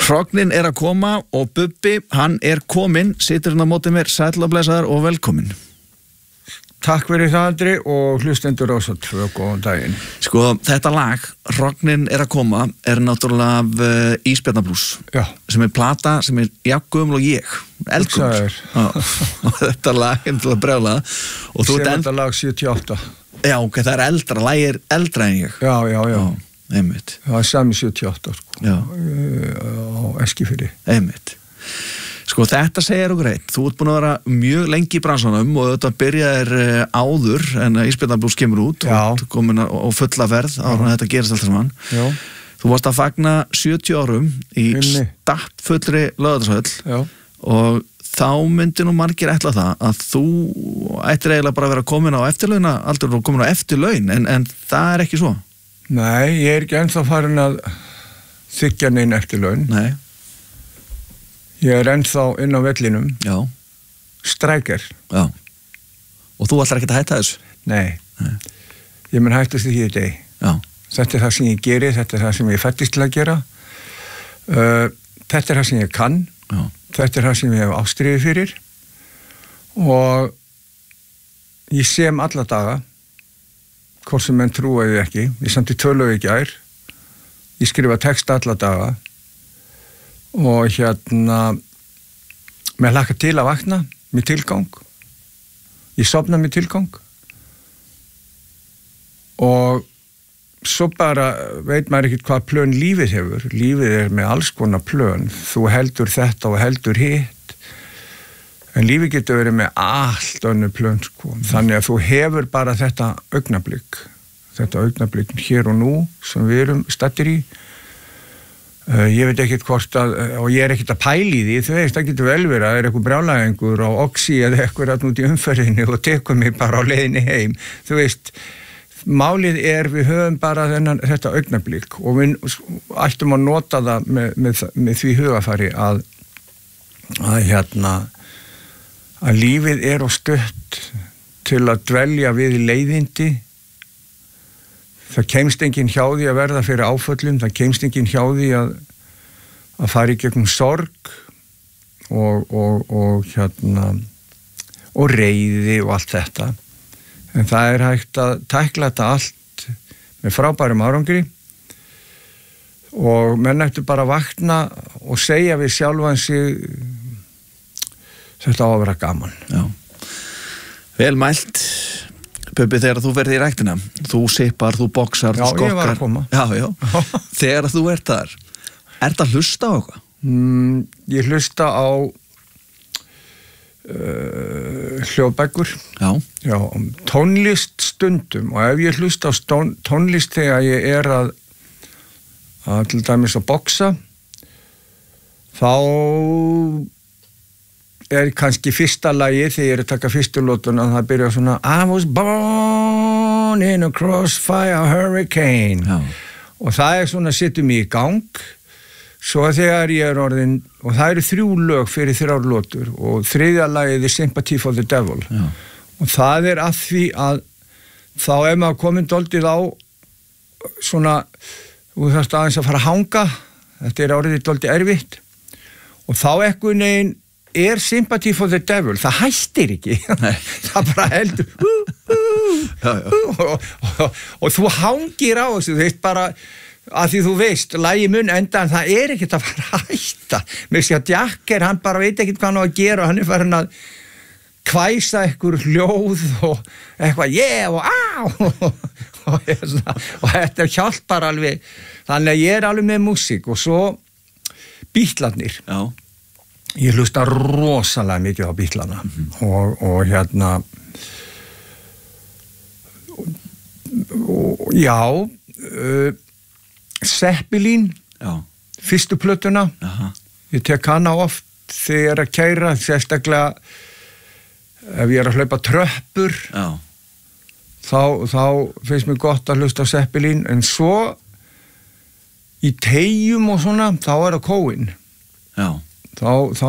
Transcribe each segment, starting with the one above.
Hrognin að koma og Bubbi, hann kominn, situr hann á móti mér, sæll og blessaður og velkominn. Takk fyrir það, Andri, og hlustendur Rás 2, góðan daginn. Sko, þetta lag, Hrognin að koma, náttúrulega af Ísbjarnarblús. Já. Sem plata, sem jafngömul og ég. Eldgömul. Og þetta lag til að brjála. Og þú þetta lag 78. Já, ok, það eldra, lag eldra en ég. Já. Einmitt. Það sami 78, sko. Já. Á Eskifirði. Einmitt. Sko, þetta segir okkur eitt. Þú ert búin að vera mjög lengi í bransanum og þetta byrjaðir áður en Ísbjarnarblús kemur út og komin á fulla ferð áður en þetta gerist alltaf saman. Já. Þú varst að fagna 70 árum í stappfullri Laugardalshöll og þá myndi nú margir ætla það að þú ættir eiginlega bara að vera komin á eftirlauna aldur og komin á eftirlaun en það ekki svo. Nei, ég ekki ennþá farin að þykja neinn eftirlaun. Nei. Ég ennþá inn á vellinum. Já. Strækir. Já. Og þú ætlar ekki að hætta þessu? Nei. Ég mun hættast því í dag. Já. Þetta það sem ég geri, þetta það sem ég fættist til að gera. Þetta það sem ég kann. Já. Þetta það sem ég hef ástríði fyrir. Og ég sem alla daga, hvort sem menn trúaði ekki. Ég samti tölu í gær. Ég skrifa texta alla daga. Og mér hlakka til að vakna með tilgang. Ég sofna með tilgang. Og svo bara veit maður ekkert hvað plön lífið hefur. Lífið með alls konar plön. Þú heldur þetta og heldur hitt. En lífið getur verið með allt önnur plön, sko. Þannig að þú hefur bara þetta augnablik. Þetta augnablik hér og nú sem við erum staddir í. Ég veit ekkert hvort að, og ég ekkert að pæli því, þú veist, það getur vel verið að eitthvað brjálæðingur á Oxy eða eitthvað út í umferðinu og tekur mig bara á leiðinni heim. Þú veist, málið við höfum bara þetta augnablik og við ættum að nota það með því hugafari að lífið og stutt til að dvelja við leiðindi. Það kemst enginn hjá því að verða fyrir áföllum, það kemst enginn hjá því að fara í gegnum sorg og reiði og allt þetta. En það hægt að tækla þetta allt með frábærum árangri og menn ættu bara að vakna og segja við sjálfan sig þetta á að vera gaman. Já. Vel mælt. Bubbi, þegar þú verður í ræktina, þú sippar, þú boxar, þú skokkar. Já, ég var að koma. Já. Þegar þú þar, það að hlusta á eitthvað? Ég hlusta á hljóðbækur. Já. Já, tónlist stundum og ef ég hlusta á tónlist þegar ég að til dæmis að boxa, þá kannski fyrsta lagi þegar ég að taka fyrstu lótuna það byrja svona I was born in a crossfire hurricane. Já. Og það svona setur mig í gang svo þegar ég orðin og það 3 lög fyrir 3 lótur og 3. lagið Sympathy for the Devil. Já. Og það að því að þá maður komin dálítið á svona og það aðeins að fara að hanga þetta orðið dálítið erfitt og þá eitthvað neginn Sympathy for the Devil, það hættir ekki. Það bara heldur og þú hangir á þessu, þú veist bara að því þú veist, lagi mun enda en það ekkert að fara að hætta. Mér sé að Jack hann bara veit ekkert hvað hann á að gera og hann farin að kvæsa einhver hljóð og eitthvað og og þetta hjálpar alveg, þannig að ég alveg með músík og svo Bítlarnir. Já. Ég hlusta rosalega mikið á Bítlana og Zeppelin, fyrstu plötuna, ég tek hana oft þegar að keyra, sérstaklega ef ég að hlaupa tröppur, þá finnst mér gott að hlusta á Zeppelin, en svo í teyjum og svona, þá það Cohen. Já. Þá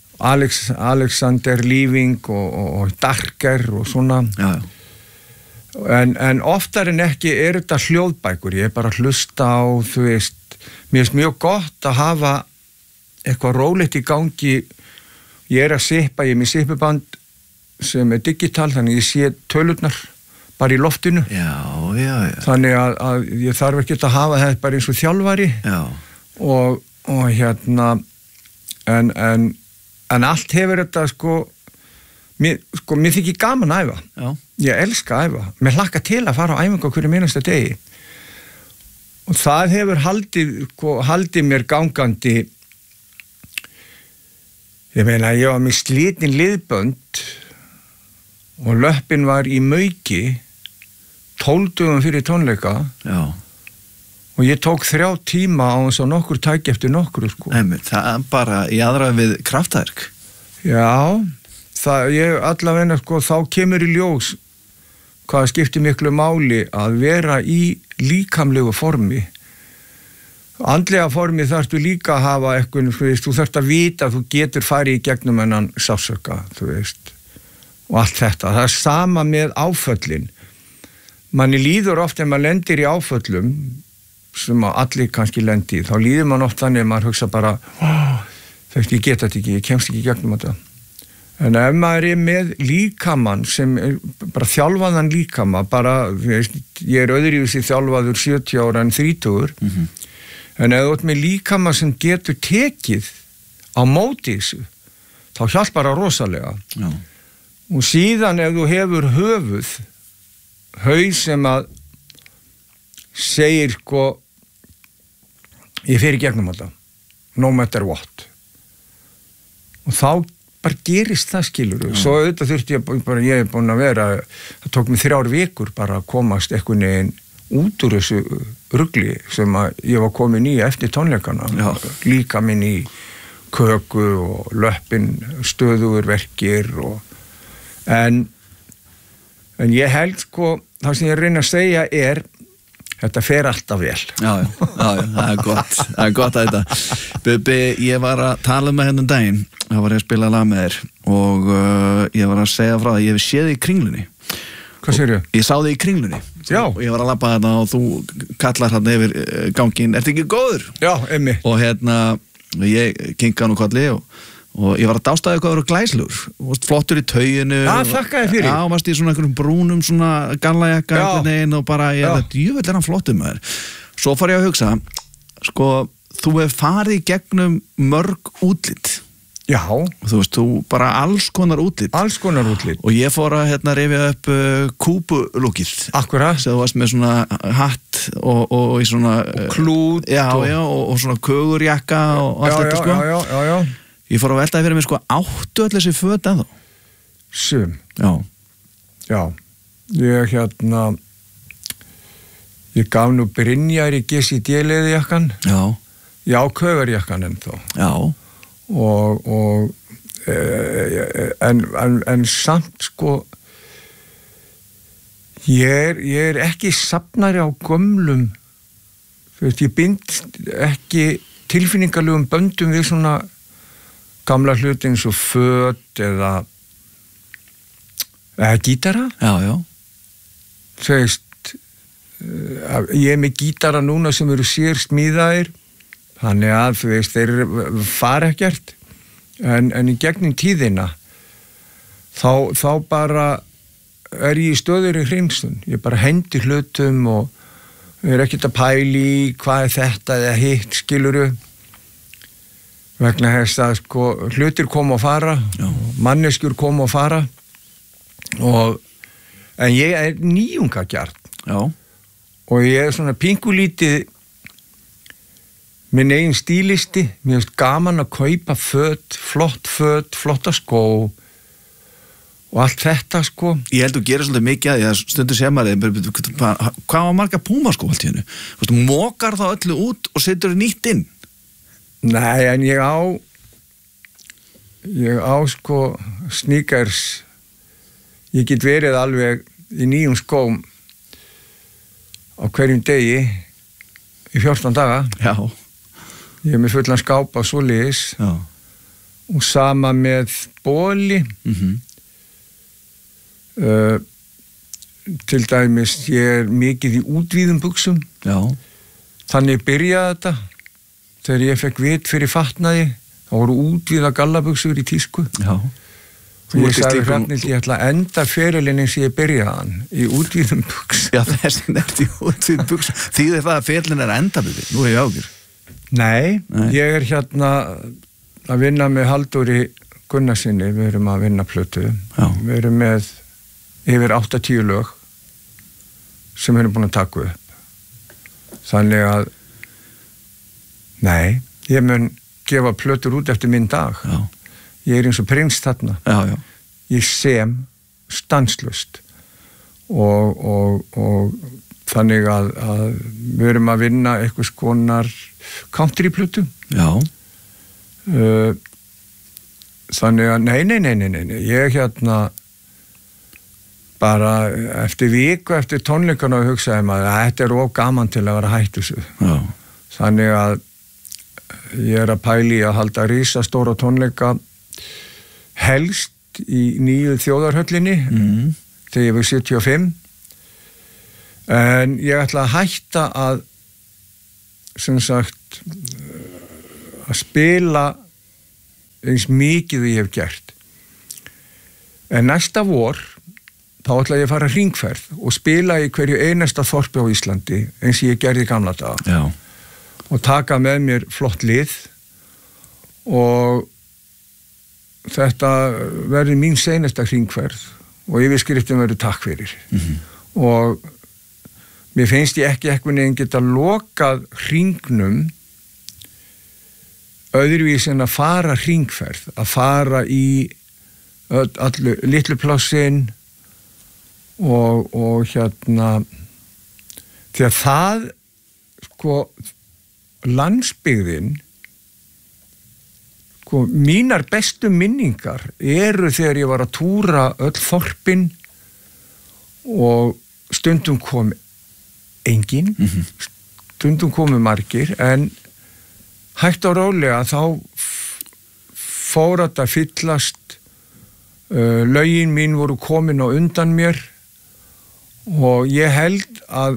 Alexander Living og Darker og svona. Já. en oftar en ekki þetta hljóðbækur, ég bara hlusta á, þú veist, mér finnst mjög gott að hafa eitthvað rólegt í gangi, ég að sippa, ég með sippuband sem digital, þannig ég sé tölurnar bara í loftinu, þannig að ég þarf ekki að hafa þetta bara eins og þjálfari og hérna en allt hefur þetta mér þykir gaman að æfa, ég elska að æfa, mér hlakka til að fara á æfingu á hverju einasta degi og það hefur haldið mér gangandi, ég meina ég var með slitin liðbönd og löppin var í Mauki 12 dögum fyrir tónleika og ég tók 3 tíma á þess að nokkur tæki eftir nokkru það er bara í aðra við kraftverk ég allavegna þá kemur í ljós hvað skiptir miklu máli að vera í líkamlegu formi andlega formi þarftu líka að hafa eitthvað, þú þarft að vita að þú getur farið í gegnum hennan sársauka, þú veist og allt þetta, það er sama með áföllin manni líður oft ef maður lendir í áföllum sem allir kannski lendi þá líður mann oft þannig að maður hugsa bara ég get þetta ekki, ég kemst ekki í gegnum þetta en ef maður er með líkamann sem bara þjálfaðan líkama bara, ég öðruvísi þjálfaður 70 ára en 30 en ef þú ert með líkama sem getur tekið á móti þessu þá hjálpar það rosalega og síðan ef þú hefur höfuð haus sem að segir ég fer í gegnum þetta no matter what og þá bara gerist það skilur svo auðvitað þurfti ég er búin að vera það tók mig 3 vikur bara að komast einhvern veginn út úr þessu rugli sem að ég var komin í eftir tónleikana líka minn í köku og löppin stöðugur verkir en ég held það sem ég reyna að segja er þetta fer alltaf vel. Já, það er gott að þetta. Bubbi, ég var að tala með hennan daginn, þá var ég að spila lag með þér og ég var að segja frá það, ég hef séð þig í Kringlunni. Hvað segirðu? Ég sá þig í Kringlunni. Já. Og ég var að labba þarna og þú kallar þarna yfir ganginn, ertu ekki góður? Já, emmi. Og ég kinkaði nú kolli og ég var að dástaði hvað verið glæslugur flottur í tauginu þakka þér fyrir og varst í svona einhverjum brúnum svona gallajakka og bara djöfull er hann flottur með þér svo fór ég að hugsa þú hefur farið í gegnum mörg útlit þú veist, þú bara alls konar útlit og ég fór að rifja upp kúbulúkið akkurat sem þú varst með svona hatt og í svona og klút og svona kögurjakka og allt þetta já Ég fór að veltaði fyrir mig áttu öll þessi föt ennþá? Sum. Já. Ég ég gaf nú Brynjari Gissi D-leðjakkan. Já. Já, köfurjakkan ennþá. Já. Og en samt ég er ekki safnari á gömlum þú veist, ég bind ekki tilfinningalegum böndum við svona gamla hluti eins og föt eða gítara já þú veist ég er með gítara núna sem eru sér smíðaðir þannig að þú veist þeir fara ekkert en í gegnum tíðina þá bara er ég í stöður í hreinsun ég bara hendi hlutum og er ekkert að pæli hvað er þetta eða hitt skiluru vegna þess að hlutir koma og fara manneskjur koma og fara en ég er nýjungagjarn og ég er svona pingulítið minn eigin stílisti mér finnst gaman að kaupa föt flotta skó og allt þetta Ég held að þú gerir svolítið mikið að því stundu sem hvað var marga púmaskó allt í hennu mókar það öllu út og setur nýtt inn Nei, en ég á sneakers ég get verið alveg í nýjum skóm á hverjum degi í 14 daga Já Ég er með fullan skáp á svoleiðis og sama með bóli til dæmis ég mikið í útvíðum buxum. Já. Þannig byrjaði þetta þegar ég fekk vit fyrir fatnaði, þá voru útvíða gallabuxur í tísku. Já. Og ég sagði Hrafnild, ég ætla að enda ferilinn eins og ég byrjaði hann í útvíðum buxum. Já, þessi nefnt í útvíðum buxum. Þýðir það að ferillin enda við því? Nú hef ég ágjur. Nei, ég hérna að vinna með Halldóri Gunnarsinni, við erum að vinna plötu. Já. Við erum með yfir 80 lög sem við erum búin að taka upp. Þannig að nei, ég mun gefa plötur út eftir minn dag. Já. Ég eins og prins þarna. Já. Ég sem stanslust og þannig að við erum að vinna eitthvað skonar countryplötu. Já. Þannig að nei, ég hérna bara eftir viku eftir tónleikana hugsaði maður að þetta er of gaman til að vera hætt þessu. Já. Þannig að ég er að pæli að halda risastóra tónleika helst í nýju þjóðarhöllinni þegar ég var 75, en ég ætla að hætta að sem sagt að spila eins mikið ég hef gert, en næsta vor þá ætla ég að fara hringferð og spila í hverju einasta þorpi á Íslandi eins og ég gerði í gamla daga. Já. Og taka með mér flott lið og þetta verður mín seinasta hringferð og yfirskriftin verður takk fyrir. Og mér finnst ég ekki eitthvað neginn geta lokað hringnum öðruvís en að fara hringferð, að fara í allu litlu plássin og hérna því að það sko landsbyggðin sko mínar bestu minningar eru þegar ég var að túra öll þorpin og stundum kom enginn, stundum komu margir, en hægt og rólega þá fór þetta að fyllast, lögin mín voru komin á undan mér og ég held að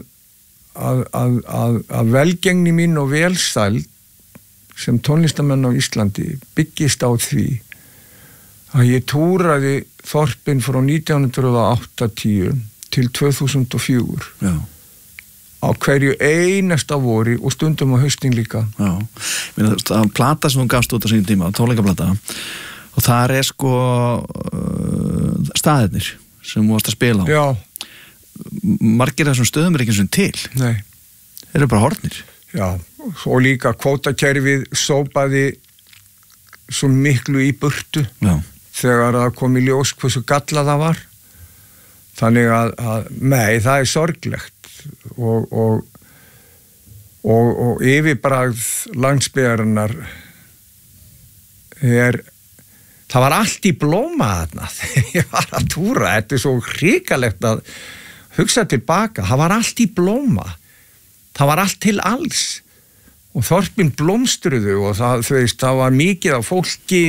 velgengni mín og velsæld sem tónlistamenn á Íslandi byggist á því að ég túraði þorpin frá 1980 til 2004. Já. Á hverju einasta vori og stundum á haustin líka. Já, það plata sem hún gafst út á sínum tíma, tónleikaplata, og það sko staðirnir sem þú varst að spila á. Já. Margir þessum stöðum er ekki eins og til. Nei. Þeir eru bara horfnir. Já, og líka kvótakerfið sópaði svo miklu í burtu. Já. Þegar það kom í ljós hversu gallað það var. Þannig að nei, það er sorglegt. Og yfirbragð landsbyggðarinnar það var allt í blóma þarna þegar ég var að túra. Þetta er svo hrikalegt að hugsa tilbaka. Það var allt í blóma, það var allt til alls og þorpin blómstruðu og það var mikið af fólki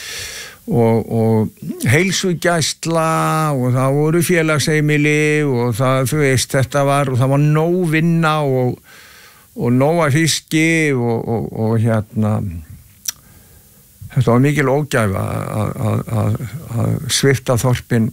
og heilsugæsla og það voru félagsheimili og þetta var, og það var nóg vinna og nóg að fiski og hérna þetta var mikil ógæfa að svipta þorpin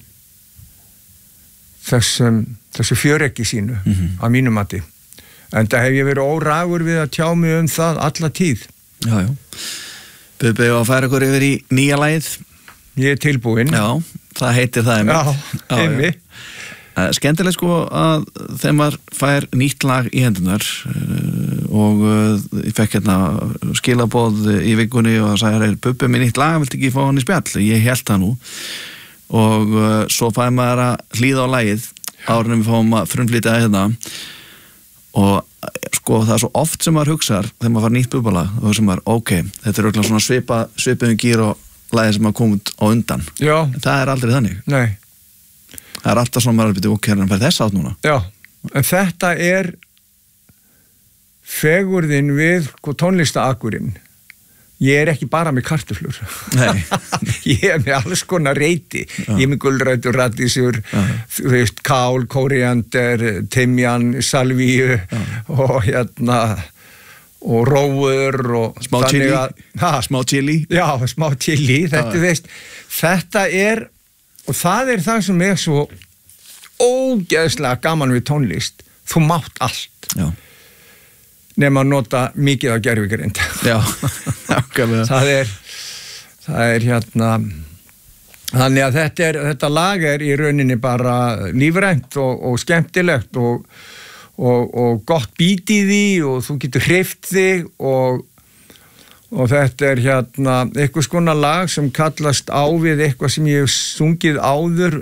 þessu fjöreggi sínu að mínum mati, en það hef ég verið óragur við að tjá mig um það alla tíð. Já. Bubbi að færa ykkur yfir í nýja lagið. Ég er tilbúinn. Já, það heitir það einmitt. Já, einmitt. Skemmtileg sko að þegar maður fær nýtt lag í hendunar og ég fekk hérna skilaboð í vikunni og það sagði, Bubbi með nýtt lag, viltu ekki fá hann í spjall? Ég held það nú og svo fæði maður að hlýða á lagið áður en við fáum að frumflytja hérna og sko það er svo oft sem maður hugsar þegar maður fær nýtt Bubbalag og sem maður, ok, þetta er örugglega svona svipuðum gír og lagið sem maður komið á undan. Já. En það er aldrei þannig. Nei. Það er alltaf svona maður að byrja, ok, hann fær þess átt núna. Já, en þetta er fegurðin við tónlistaakurinn. ég ekki bara með kartöflur. Nei. Ég með alls konar reyti. Ég með gulrætur, radísur, þú veist, kál, kóríander, timjan, salvíu og og rófur og smá chili. Já, smá chili. Þetta, veist, þetta og það það sem svo ógeðslega gaman við tónlist. Þú mátt allt. Já. Nema að nota mikið af gervigreind. Já, nákvæmlega. Það þannig að þetta lag í rauninni bara lífrænt og skemmtilegt og gott beat í því og þú getur hreyft þig og þetta eitthvað skona lag sem kallast á við eitthvað sem ég hef sungið áður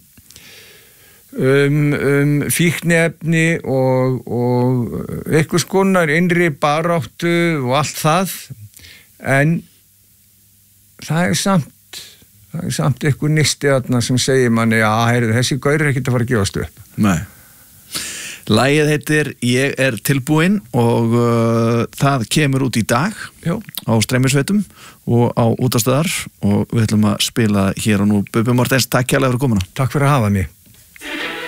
fíkniefni og eitthvað skonar innri baráttu og allt það en það samt eitthvað nisti sem segir manni að þessi gaur ekkert að fara að gefast upp. Nei. Lagið heitir Ég tilbúinn og það kemur út í dag á streymisveitum og á útastöðar og við ætlum að spila hér og nú. Bubbi Mortens, takk kærlega fyrir komuna. Takk fyrir að hafa mig.